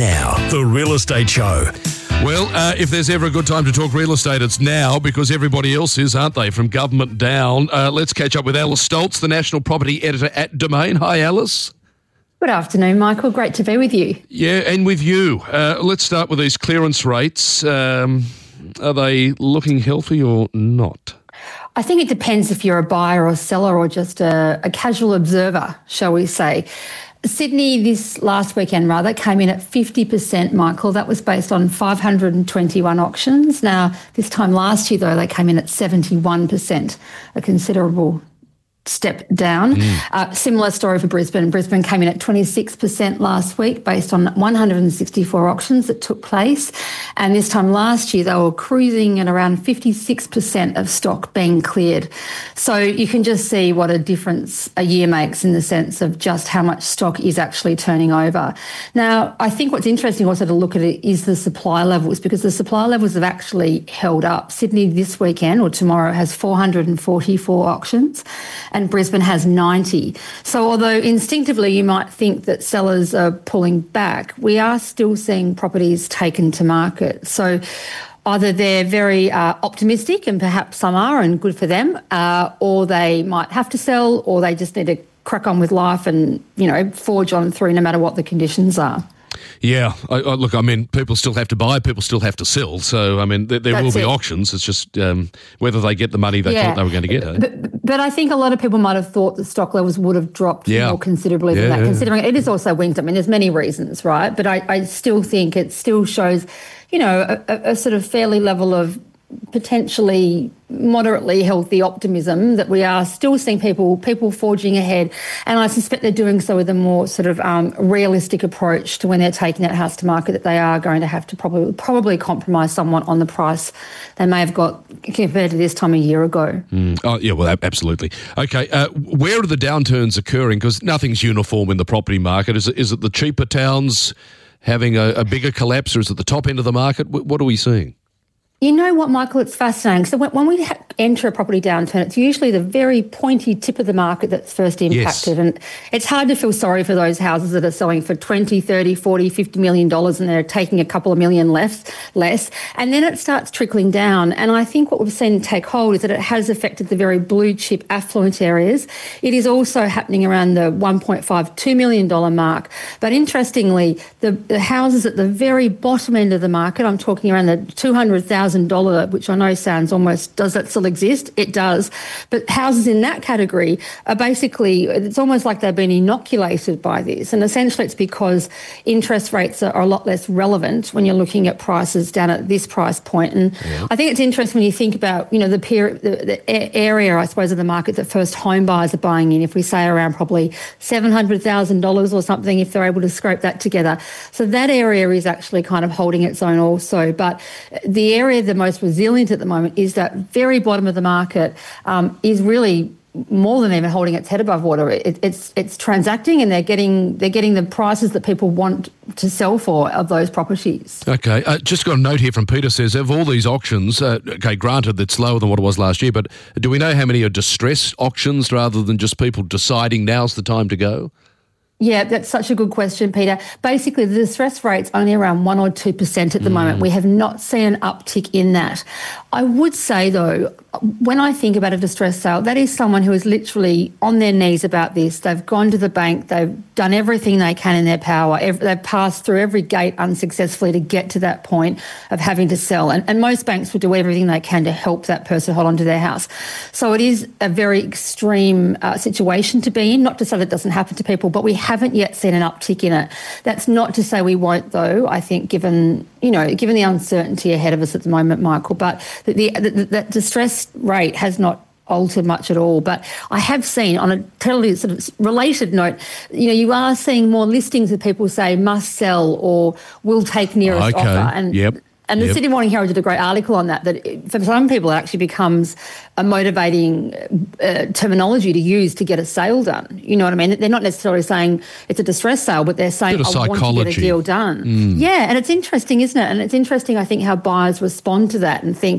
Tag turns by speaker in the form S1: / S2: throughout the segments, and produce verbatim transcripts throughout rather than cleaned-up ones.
S1: Now, The Real Estate Show.
S2: Well, uh, if there's ever a good time to talk real estate, it's now, because everybody else is, aren't they, from government down. Uh, let's catch up with Alice Stoltz, the National Property Editor at Domain. Hi, Alice.
S3: Good afternoon, Michael. Great to be with you.
S2: Yeah, and with you. Uh, let's start with these clearance rates. Um, are they looking healthy or not?
S3: I think it depends if you're a buyer or seller or just a, a casual observer, shall we say. Sydney this last weekend, rather, came in at fifty percent, Michael. That was based on five hundred twenty-one auctions. Now, this time last year, though, they came in at seventy-one percent, a considerable step down. Mm. Uh, similar story for Brisbane. Brisbane came in at twenty-six percent last week based on one hundred sixty-four auctions that took place. And this time last year, they were cruising at around fifty-six percent of stock being cleared. So you can just see what a difference a year makes in the sense of just how much stock is actually turning over. Now, I think what's interesting also to look at it is the supply levels, because the supply levels have actually held up. Sydney this weekend or tomorrow has four hundred forty-four auctions, and Brisbane has ninety. So although instinctively you might think that sellers are pulling back, we are still seeing properties taken to market. So either they're very uh, optimistic, and perhaps some are, and good for them, uh, or they might have to sell, or they just need to crack on with life and, you know, forge on through no matter what the conditions are.
S2: Yeah, I, I, look, I mean, people still have to buy, people still have to sell. So, I mean, there, there will be it. auctions. It's just um, whether they get the money they yeah. thought they were going to get. Eh?
S3: But, but I think a lot of people might have thought the stock levels would have dropped yeah. more considerably
S2: yeah,
S3: than that,
S2: yeah.
S3: considering it is also winter. I mean, there's many reasons, right? But I, I still think it still shows, you know, a, a sort of fairly level of potentially moderately healthy optimism that we are still seeing people people forging ahead, and I suspect they're doing so with a more sort of um, realistic approach to when they're taking that house to market, that they are going to have to probably probably compromise somewhat on the price they may have got compared to this time a year ago.
S2: Mm. Oh yeah, well, absolutely. Okay, uh, where are the downturns occurring? Because nothing's uniform in the property market. Is it, is it the cheaper towns having a, a bigger collapse, or is it the top end of the market? What are we seeing?
S3: You know what, Michael, it's fascinating. So when, when we ha- enter a property downturn, it's usually the very pointy tip of the market that's first impacted. Yes. And it's hard to feel sorry for those houses that are selling for twenty, thirty, forty, fifty million dollars, and they're taking a couple of million less, less. And then it starts trickling down. And I think what we've seen take hold is that it has affected the very blue chip affluent areas. It is also happening around the one point five, two million dollars mark. But interestingly, the, the houses at the very bottom end of the market, I'm talking around the two hundred thousand dollars, which I know sounds almost, does that still exist? It does. But houses in that category are basically, it's almost like they've been inoculated by this. And essentially it's because interest rates are a lot less relevant when you're looking at prices down at this price point. And yeah. I think it's interesting when you think about, you know, the, peer, the, the area, I suppose, of the market that first home buyers are buying in, if we say around probably seven hundred thousand dollars or something, if they're able to scrape that together. So that area is actually kind of holding its own also. But the area the most resilient at the moment is that very bottom of the market um, is really more than even holding its head above water. It, it's it's transacting, and they're getting they're getting the prices that people want to sell for of those properties.
S2: Okay, uh, just got a note here from Peter, says of all these auctions, uh, okay, granted that's lower than what it was last year, but do we know how many are distress auctions rather than just people deciding now's the time to go?
S3: Yeah, that's such a good question, Peter. Basically, the distress rate's only around one or two percent at the mm. moment. We have not seen an uptick in that. I would say, though, when I think about a distress sale, that is someone who is literally on their knees about this. They've gone to the bank, they've done everything they can in their power. They've passed through every gate unsuccessfully to get to that point of having to sell. And, and most banks will do everything they can to help that person hold on to their house. So it is a very extreme uh, situation to be in, not to say that doesn't happen to people, but we haven't yet seen an uptick in it. That's not to say we won't, though, I think, given, you know, given the uncertainty ahead of us at the moment, Michael. But the, the, the, that distress rate has not altered much at all. But I have seen, on a totally sort of related note, you know, you are seeing more listings of people say must sell or will take nearest
S2: okay.
S3: offer. And
S2: yep.
S3: And the
S2: yep.
S3: Sydney Morning Herald did a great article on that, that it, for some people it actually becomes a motivating uh, terminology to use to get a sale done. You know what I mean? They're not necessarily saying it's a distress sale, but they're saying, I want to get a deal done.
S2: Mm.
S3: Yeah, and it's interesting, isn't it? And it's interesting, I think, how buyers respond to that and think,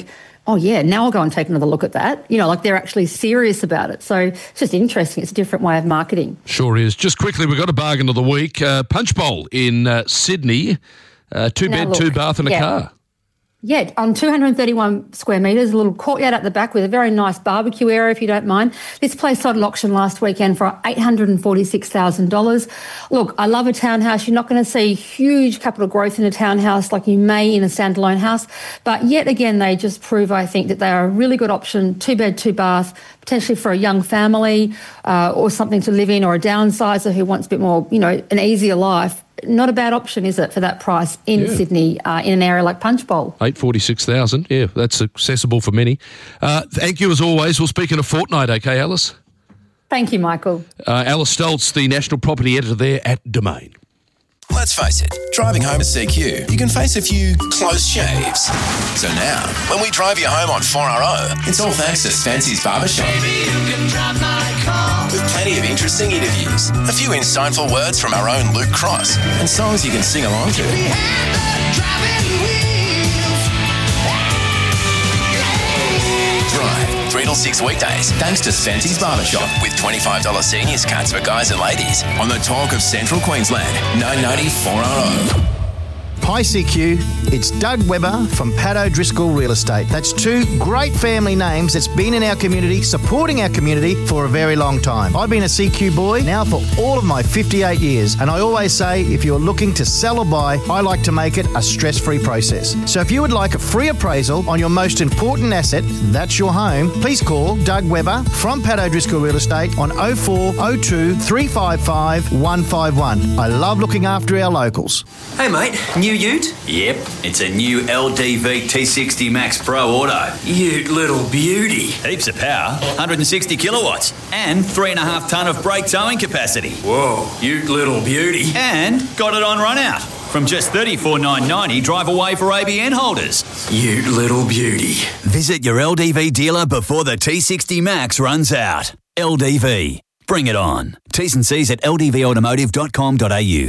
S3: oh, yeah, now I'll go and take another look at that. You know, like they're actually serious about it. So it's just interesting. It's a different way of marketing.
S2: Sure is. Just quickly, we've got a bargain of the week. Uh, Punch Bowl in uh, Sydney. Uh, two
S3: Now
S2: bed,
S3: look,
S2: two bath and a
S3: yeah.
S2: car.
S3: Yeah, on two hundred thirty-one square metres, a little courtyard at the back with a very nice barbecue area, if you don't mind. This place sold at auction last weekend for eight hundred forty-six thousand dollars. Look, I love a townhouse. You're not going to see huge capital growth in a townhouse like you may in a standalone house. But yet again, they just prove, I think, that they are a really good option, two bed, two bath, potentially for a young family uh, or something to live in, or a downsizer who wants a bit more, you know, an easier life. Not a bad option, is it, for that price in
S2: Yeah.
S3: Sydney, uh, in an area like Punch Bowl?
S2: eight hundred forty-six thousand. Yeah, that's accessible for many. Uh, thank you as always. We'll speak in a fortnight, okay, Alice?
S3: Thank you, Michael.
S2: Uh, Alice Stoltz, the National Property Editor there at Domain.
S4: Let's face it, driving home to C Q, you can face a few close shaves. So now, when we drive you home on four R O, it's all thanks to Spency's Barbershop. Baby, you can drive my car. With plenty of interesting interviews, a few insightful words from our own Luke Cross, and songs you can sing along to. We have the driving wheels. Drive three till six weekdays, thanks to Spency's Barbershop, with twenty-five dollars seniors cuts for guys and ladies on the talk of Central Queensland, nine ninety four R O.
S5: Hi C Q, it's Doug Webber from Pat O'Driscoll Real Estate. That's two great family names that's been in our community, supporting our community for a very long time. I've been a C Q boy now for all of my fifty-eight years, and I always say if you're looking to sell or buy, I like to make it a stress-free process. So if you would like a free appraisal on your most important asset, that's your home, please call Doug Webber from Pat O'Driscoll Real Estate on oh four oh two, three five five, one five one. I love looking after our locals.
S6: Hey mate, new ute? Yep, it's a new L D V T sixty Max Pro Auto. Ute little beauty. Heaps of power, one hundred sixty kilowatts, and three and a half tonne of brake towing capacity. Whoa, ute little beauty. And got it on run out. From just thirty-four thousand nine hundred ninety dollars, drive away for A B N holders. Ute little beauty. Visit your L D V dealer before the T sixty Max runs out. L D V. Bring it on. T's and C's at l d v automotive dot com dot a u.